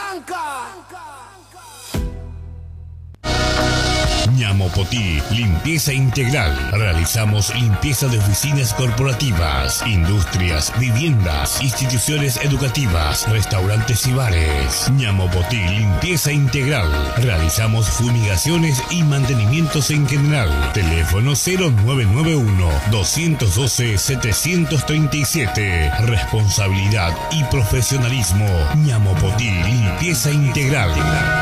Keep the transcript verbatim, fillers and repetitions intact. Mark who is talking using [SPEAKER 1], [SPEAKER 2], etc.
[SPEAKER 1] Ñamopotí, limpieza integral. Realizamos limpieza de oficinas corporativas, industrias, viviendas, instituciones educativas, restaurantes y bares. Ñamopotí, limpieza integral. Realizamos fumigaciones y mantenimientos en general. Teléfono cero nueve nueve uno, dos uno dos, siete tres siete. Responsabilidad y profesionalismo. Ñamopotí, limpieza integral.